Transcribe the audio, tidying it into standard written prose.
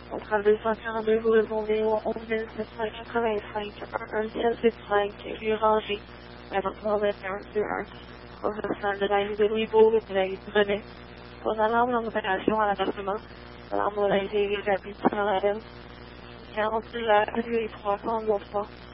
Centrale 242, vous répondez au 11 785, 11785, rue Rangé, appartement 2121. Professionnel de la rue de Louisbourg et de la rue de Brenet. Pour alarme en opération à l'appartement. Alarme de la rue rétablie sur la L. 42 la rue 3 3.